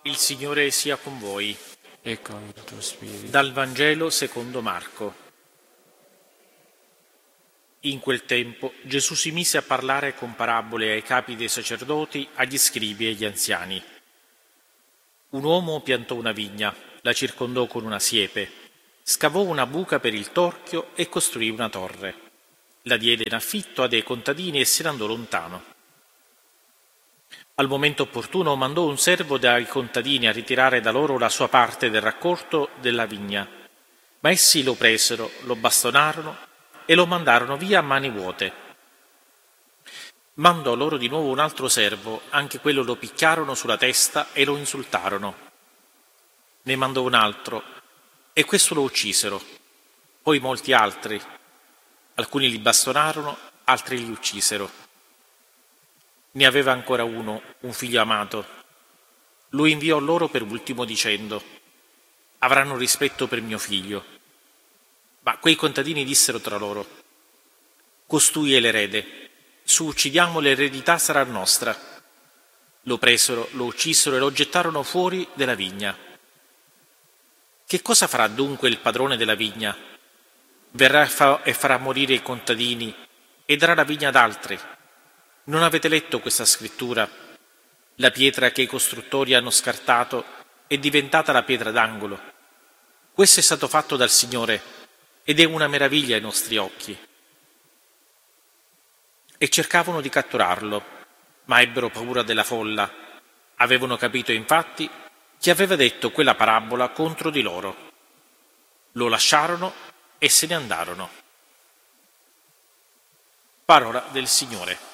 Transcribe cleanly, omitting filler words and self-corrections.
Il Signore sia con voi. E con il tuo spirito. Dal Vangelo secondo Marco. In quel tempo Gesù si mise a parlare con parabole ai capi dei sacerdoti, agli scribi e agli anziani. Un uomo piantò una vigna, la circondò con una siepe, scavò una buca per il torchio e costruì una torre. La diede in affitto a dei contadini e se ne andò lontano. Al momento opportuno mandò un servo dai contadini a ritirare da loro la sua parte del raccolto della vigna, ma essi lo presero, lo bastonarono e lo mandarono via a mani vuote. Mandò loro di nuovo un altro servo, anche quello lo picchiarono sulla testa e lo insultarono. Ne mandò un altro e questo lo uccisero, poi molti altri. Alcuni li bastonarono, altri li uccisero. Ne aveva ancora uno, un figlio amato. Lo inviò loro per ultimo dicendo: avranno rispetto per mio figlio. Ma quei contadini dissero tra loro: costui è l'erede, su uccidiamo, l'eredità sarà nostra. Lo presero, lo uccisero e lo gettarono fuori della vigna. Che cosa farà dunque il padrone della vigna? Verrà e farà morire i contadini e darà la vigna ad altri. Non avete letto questa scrittura? La pietra che i costruttori hanno scartato è diventata la pietra d'angolo. Questo è stato fatto dal Signore ed è una meraviglia ai nostri occhi. E cercavano di catturarlo, ma ebbero paura della folla. Avevano capito infatti che aveva detto quella parabola contro di loro. Lo lasciarono e se ne andarono. Parola del Signore.